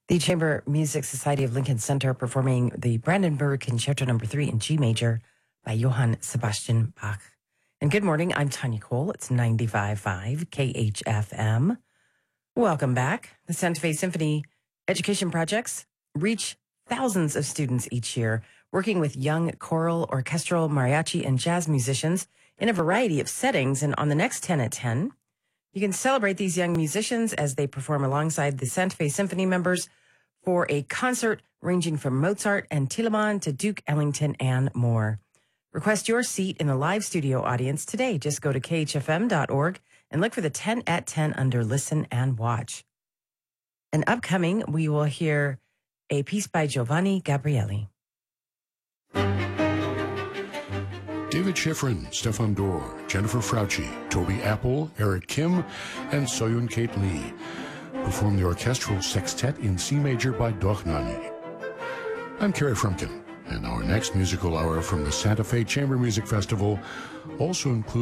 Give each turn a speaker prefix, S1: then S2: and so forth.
S1: The Chamber Music Society of Lincoln Center performing the Brandenburg Concerto No. 3 in G major by Johann Sebastian Bach. And good morning, I'm Tanya Cole. It's 95.5 KHFM. Welcome back. The Santa Fe Symphony Education Projects reach thousands of students each year, working with young choral, orchestral, mariachi, and jazz musicians in a variety of settings. And on the next 10 at 10, you can celebrate these young musicians as they perform alongside the Santa Fe Symphony members for a concert ranging from Mozart and Telemann to Duke Ellington and more. Request your seat in the live studio audience today. Just go to khfm.org and look for the 10 at 10 under Listen and Watch. And upcoming, we will hear a piece by Giovanni Gabrieli.
S2: David Schifrin, Stefan Dorr, Jennifer Frauci, Toby Apple, Eric Kim, and Soyun Kate Lee perform the orchestral sextet in C major by Dochnani. I'm Kerry Frumkin, and our next musical hour from the Santa Fe Chamber Music Festival also includes